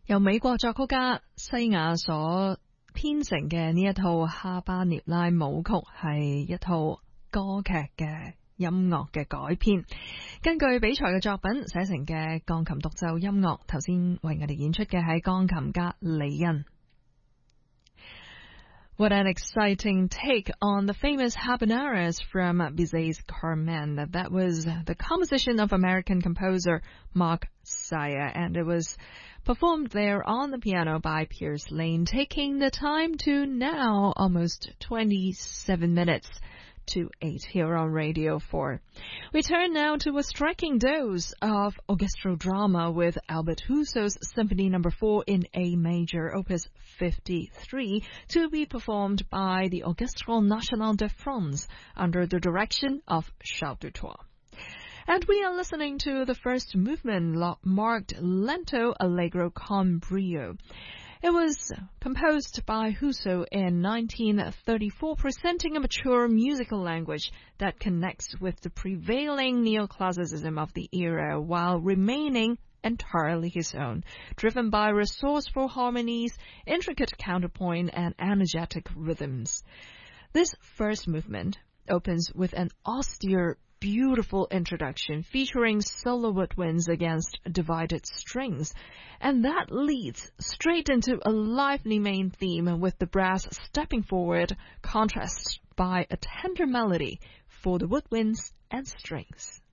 由美國作曲家西雅所編成嘅呢一套哈巴涅拉舞曲係一套歌劇嘅音樂嘅改編，根據比賽嘅作品寫成嘅鋼琴獨奏音樂。頭先為我哋演出嘅係鋼琴家李恩。What an exciting take on the famous habaneras from Bizet's Carmen. That was the composition of American composer Mark Sayer, and it was performed there on the piano by Piers Lane, taking the time to now almost 27 minutes to 8 here on Radio 4. We turn now to a striking dose of orchestral drama with Albert Husso's Symphony No. 4 in A major, Opus 53, to be performed by the Orchestre Nationale de France under the direction of Charles Dutoit. And we are listening to the first movement marked Lento Allegro con brio. It was composed by Husso in 1934, presenting a mature musical language that connects with the prevailing neoclassicism of the era while remaining entirely his own, driven by resourceful harmonies, intricate counterpoint, and energetic rhythms. This first movement opens with an austere, beautiful introduction featuring solo woodwinds against divided strings, and that leads straight into a lively main theme with the brass stepping forward, contrasted by a tender melody for the woodwinds and strings.